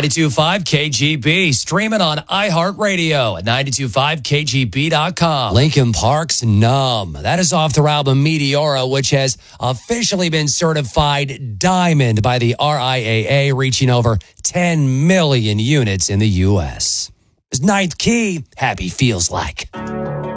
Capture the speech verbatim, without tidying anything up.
ninety-two point five K G B, streaming on iHeartRadio at ninety-two point five K G B dot com. Linkin Park's Numb. That is off their album Meteora, which has officially been certified diamond by the R I A A, reaching over ten million units in the U S. His Ninth Key, Happy Feels Like.